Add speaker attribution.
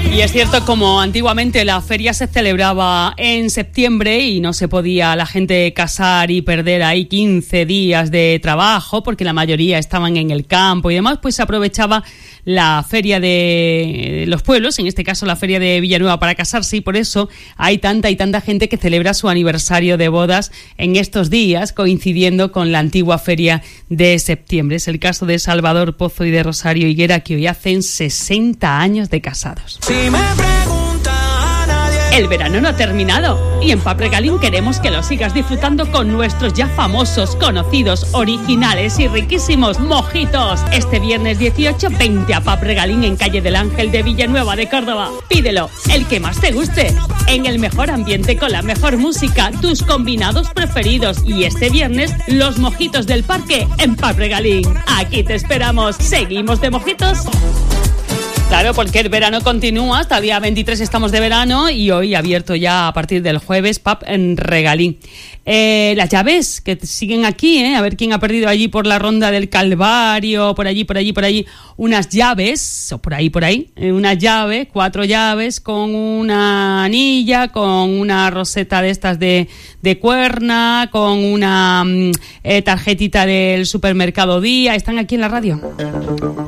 Speaker 1: Y es cierto, como antiguamente la feria se celebraba en septiembre y no se podía la gente casar y perder ahí 15 días de trabajo porque la mayoría estaban en el campo y demás, pues se aprovechaba la feria de los pueblos, en este caso la feria de Villanueva, para casarse, y por eso hay tanta y tanta gente que celebra su aniversario de bodas en estos días, coincidiendo con la antigua feria de septiembre. Es el caso de Salvador Pozo y de Rosario Higuera, que hoy hacen 60 años de casados. El verano no ha terminado y en Pub Regalín queremos que lo sigas disfrutando con nuestros ya famosos, conocidos, originales y riquísimos mojitos. Este viernes 18, 20 a Pub Regalín en Calle del Ángel de Villanueva de Córdoba. Pídelo, el que más te guste, en el mejor ambiente con la mejor música, tus combinados preferidos y este viernes los mojitos del parque en Pub Regalín. Aquí te esperamos. ¿Seguimos de mojitos? Claro, porque el verano continúa, hasta el día 23 estamos de verano y hoy abierto ya a partir del jueves Pub en Regalín. Las llaves que siguen aquí, a ver quién ha perdido allí por la Ronda del Calvario, por allí, unas llaves, o por ahí, una llave, 4 llaves con una anilla, con una roseta de estas de cuerna, con una tarjetita del supermercado Día. ¿Están aquí en la radio?